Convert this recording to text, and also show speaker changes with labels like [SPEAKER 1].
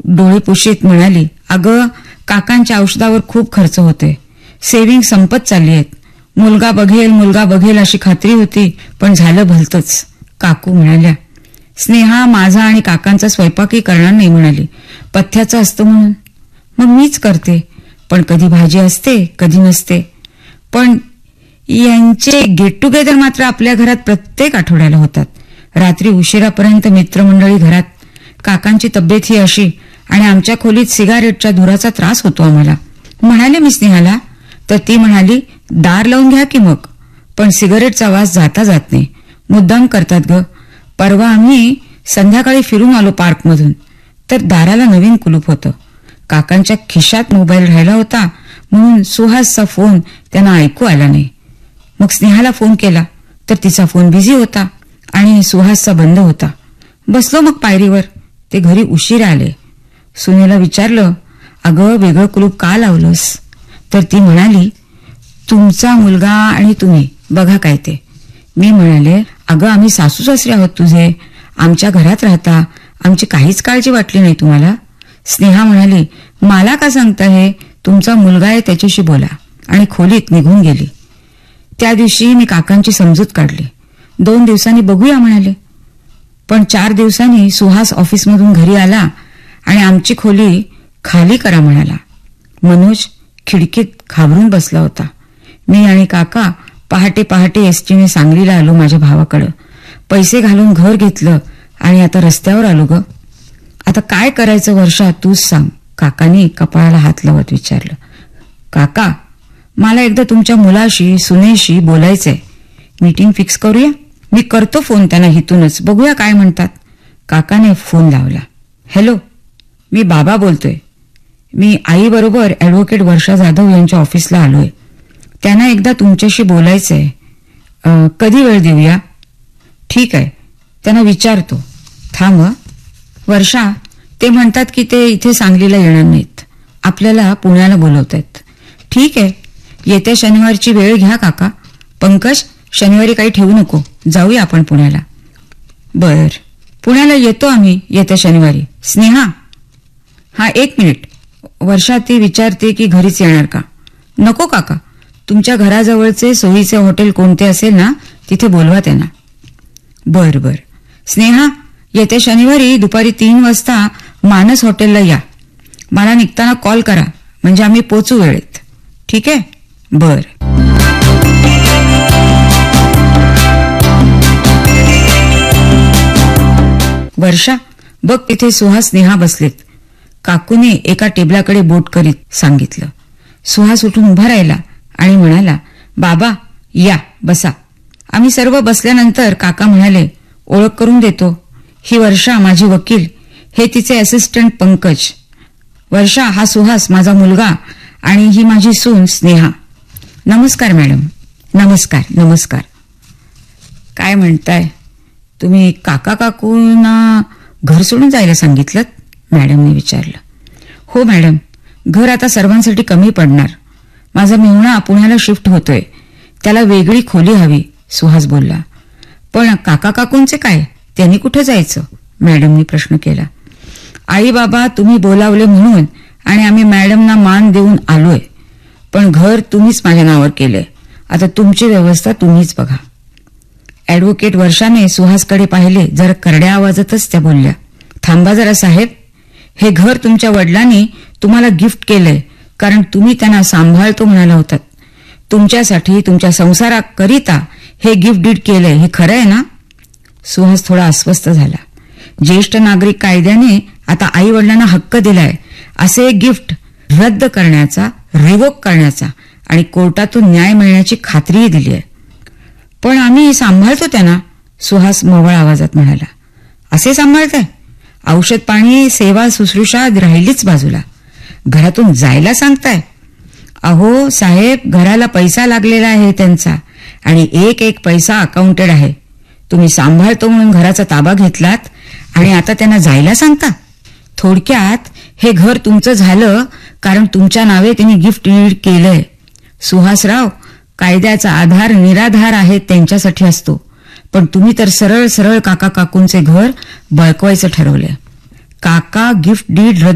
[SPEAKER 1] डोळे पुशीत म्हणाली, अगं काकांच्या औषधावर खूप खर्च होते, सेव्हिंग संपत चालली आहेत. मुलगा बघेल अशी खात्री होती, पण झालं भलतंच. काकू म्हणाल्या, स्नेहा माझा आणि काकांचा स्वयंपाकही करणार नाही म्हणाली, पथ्याचं असतं म्हणून. मग मीच करते, पण कधी भाजी असते कधी नसते. पण यांचे गेट टुगेदर मात्र आपल्या घरात प्रत्येक आठवड्याला होतात. रात्री उशिरापर्यंत मित्रमंडळी घरात. काकांची तब्येत ही अशी आणि आमच्या खोलीत सिगारेटच्या धुराचा त्रास होतो आम्हाला. म्हणाले मी स्नेहाला, तर ती म्हणाली, दार लावून घ्या की मग. पण सिगारेटचा वास जाता जात नाही, मुद्दाम करतात ग. परवा आम्ही संध्याकाळी फिरून आलो पार्कमधून, तर दाराला नवीन कुलूप होतं. काकांच्या खिशात मोबाईल राहिला होता म्हणून सुहासचा फोन त्यांना ऐकू आला नाही. मग स्नेहाला फोन केला तर तिचा फोन बिझी होता आणि सुहासचा बंद होता. बसलो मग पायरीवर. ते घरी उशिरा आले. सुनेला विचारलं, अगं वेगळं कुलूप का लावलंस? तर ती म्हणाली, तुमचा मुलगा आणि तुम्ही बघा काय ते. मी म्हणाले, अगं आम्ही सासू सासरे आहोत तुझे, आमच्या घरात राहता, आमची काहीच काळजी वाटली नाही तुम्हाला? स्नेहा म्हणाली, मला का सांगता हे, तुमचा मुलगा आहे त्याच्याशी बोला, आणि खोलीत निघून गेली. त्या दिवशी मी काकांची समजूत काढली. 2 दिवसांनी बघूया म्हणाले. पण 4 दिवसांनी सुहास ऑफिसमधून घरी आला आणि आमची खोली खाली करा म्हणाला. मनोज खिडकीत घाबरून बसला होता. मी आणि काका पहाटे पहाटे एसटीने सांगलीला आलो माझ्या भावाकडं. पैसे घालून घर घेतलं आणि आता रस्त्यावर आलो ग. आता काय करायचं वर्षा, तूच सांग, काकांनी कपाळाला हात लावत विचारलं. काका, मला एकदा तुमच्या मुलाशी सुनेशी बोलायचंय. मीटिंग फिक्स करूया? मी करतो फोन त्यांना हिथूनच, बघूया काय म्हणतात. काकाने फोन लावला. हॅलो, मी बाबा बोलतोय. मी आईबरोबर ॲडव्होकेट वर्षा जाधव यांच्या ऑफिसला आलोय. त्यांना एकदा तुमच्याशी बोलायचंय. कधी वेळ देऊया? ठीक आहे, त्यांना विचारतो. थांब वर्षा, ते म्हणतात की ते इथे सांगलीला येणार नाहीत, आपल्याला पुण्याला बोलवतायत. ठीक आहे, येत्या शनिवारची वेळ घ्या काका. पंकज, शनिवारी काही ठेवू नको, जाऊया आपण पुण्याला. बर, पुण्याला येतो आम्ही येत्या शनिवारी. स्नेहा, हा 1 मिनिट. वर्षा ती विचारते की घरीच येणार का? नको काका, तुमच्या घराजवळचे सोयीचे हॉटेल कोणते असेल ना, तिथे बोलवा त्यांना. बर बर. स्नेहा, येत्या शनिवारी दुपारी 3 वाजता मानस हॉटेलला या. मला निघताना कॉल करा, म्हणजे आम्ही पोचू वेळेत. ठीक आहे? बर. वर्षा, बघ तिथे सुहास स्नेहा बसलेत. काकूने एका टेबलाकडे बोट करीत सांगितलं. सुहास उठून उभा राहिला आणि म्हणाला, बाबा या बसा. आम्ही सर्व बसल्यानंतर काका म्हणाले, ओळख करून देतो, ही वर्षा माझी वकील, हे तिचे असिस्टंट पंकज. वर्षा, हा सुहास माझा मुलगा आणि ही माझी सून स्नेहा. नमस्कार मॅडम. नमस्कार नमस्कार. काय म्हणताय, तुम्ही काका काकूंना घर सोडून जायला सांगितलं? मॅडमने विचारलं. हो मॅडम, घर आता सर्वांसाठी कमी पडणार. माझा मेहुणा पुण्याला शिफ्ट होतोय, त्याला वेगळी खोली हवी, सुहास बोलला. पण काका काकूंचे काय, त्यांनी कुठे जायचं? मॅडमनी प्रश्न केला. आई बाबा तुम्ही बोलावले म्हणून आणि आम्ही मॅडमना मान देऊन आलोय, पण घर तुम्हीच माझ्या नावावर केलंय, आता तुमची व्यवस्था तुम्हीच बघा. ॲडव्होकेट वर्षाने सुहासकडे पाहिले. जरा करड्या आवाजातच त्या बोलल्या, थांबा जरा साहेब, हे घर तुमच्या वडिलांनी तुम्हाला गिफ्ट केलंय, कारण तुम्ही त्यांना सांभाळतो म्हणाला होतात. तुमच्यासाठी, तुमच्या संसाराकरिता हे गिफ्ट डीड केलंय, हे खरं आहे ना? सुहास थोडा अस्वस्थ झाला. ज्येष्ठ नागरिक कायद्याने आता आई वडिलांना हक्क दिलाय, असे एक गिफ्ट रद्द करण्याचा, रिवोक करण्याचा आणि कोर्टातून न्याय मिळण्याची खात्रीही दिली आहे. पण आम्ही सांभाळतो त्यांना, सुहास मवळ आवाजात म्हणाला. असे सांभाळताय? औषध पाणी, सेवा शुश्रूषा राहिलीच बाजूला, घरातून जायला सांगताय? अहो साहेब, घराला पैसा लागलेला आहे त्यांचा आणि एक एक पैसा अकाउंटेड आहे. तुम्ही सांभाळतो म्हणून घराचा ताबा घेतलात आणि आता त्यांना जायला सांगता? थोडक्यात हे घर तुमचं झालं कारण तुमच्या नावे त्यांनी गिफ्ट डीड केलंय. सुहासराव, कायद्याचा आधार निराधार आहे त्यांच्यासाठी असतो, पण तुम्ही तर सरळ सरळ काका काकूंचे घर बळकवायचं ठरवलंय. काका गिफ्ट डीड रद्द